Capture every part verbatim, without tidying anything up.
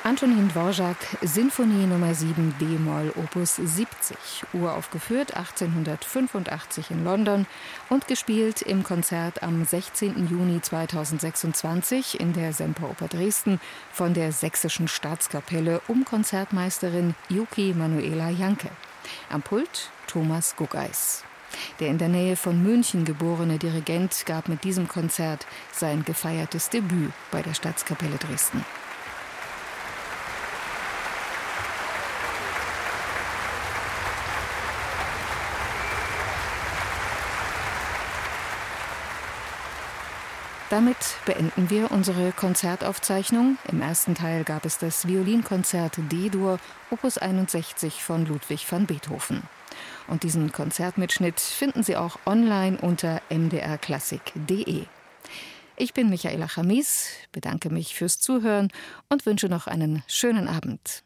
Antonin Dvorak, Sinfonie Nummer sieben d-Moll, Opus siebzig, uraufgeführt achtzehnhundertfünfundachtzig in London und gespielt im Konzert am sechzehnten Juni zweitausendsechsundzwanzig in der Semperoper Dresden von der Sächsischen Staatskapelle um Konzertmeisterin Yuki Manuela Janke. Am Pult Thomas Guggeis. Der in der Nähe von München geborene Dirigent gab mit diesem Konzert sein gefeiertes Debüt bei der Staatskapelle Dresden. Damit beenden wir unsere Konzertaufzeichnung. Im ersten Teil gab es das Violinkonzert D-Dur, Opus einundsechzig von Ludwig van Beethoven. Und diesen Konzertmitschnitt finden Sie auch online unter m d r klassik punkt d e. Ich bin Michaela Chamis, bedanke mich fürs Zuhören und wünsche noch einen schönen Abend.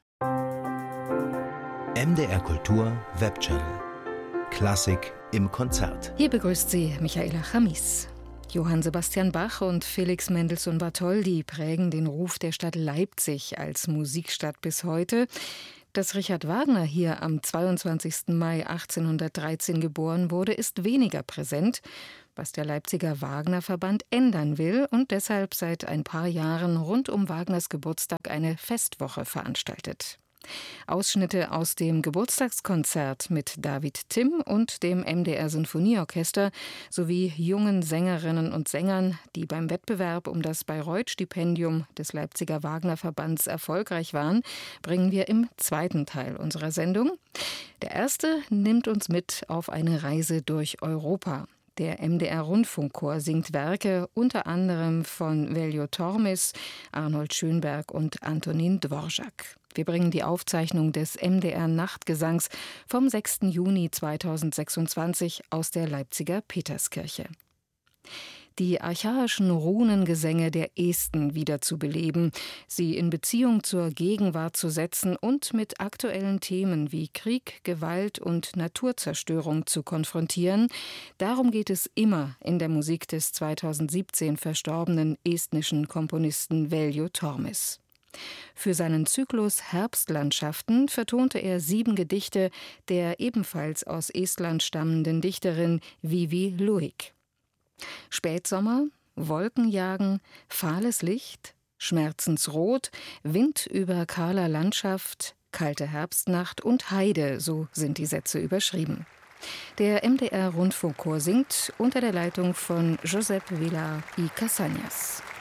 M D R Kultur Webchannel. Klassik im Konzert. Hier begrüßt Sie Michaela Chamis. Johann Sebastian Bach und Felix Mendelssohn Bartholdy prägen den Ruf der Stadt Leipzig als Musikstadt bis heute. Dass Richard Wagner hier am zweiundzwanzigsten Mai achtzehnhundertdreizehn geboren wurde, ist weniger präsent, was der Leipziger Wagner-Verband ändern will und deshalb seit ein paar Jahren rund um Wagners Geburtstag eine Festwoche veranstaltet. Ausschnitte aus dem Geburtstagskonzert mit David Timm und dem M D R Sinfonieorchester sowie jungen Sängerinnen und Sängern, die beim Wettbewerb um das Bayreuth-Stipendium des Leipziger Wagner-Verbands erfolgreich waren, bringen wir im zweiten Teil unserer Sendung. Der erste nimmt uns mit auf eine Reise durch Europa. Der M D R-Rundfunkchor singt Werke unter anderem von Veljo Tormis, Arnold Schönberg und Antonin Dvorak. Wir bringen die Aufzeichnung des M D R-Nachtgesangs vom sechsten Juni zweitausendsechsundzwanzig aus der Leipziger Peterskirche. Die archaischen Runengesänge der Esten wiederzubeleben, sie in Beziehung zur Gegenwart zu setzen und mit aktuellen Themen wie Krieg, Gewalt und Naturzerstörung zu konfrontieren, darum geht es immer in der Musik des zweitausendsiebzehn verstorbenen estnischen Komponisten Veljo Tormis. Für seinen Zyklus Herbstlandschaften vertonte er sieben Gedichte der ebenfalls aus Estland stammenden Dichterin Vivi Luik. Spätsommer, Wolkenjagen, fahles Licht, Schmerzensrot, Wind über kahler Landschaft, kalte Herbstnacht und Heide, so sind die Sätze überschrieben. Der M D R-Rundfunkchor singt unter der Leitung von Josep Villar y Casañas.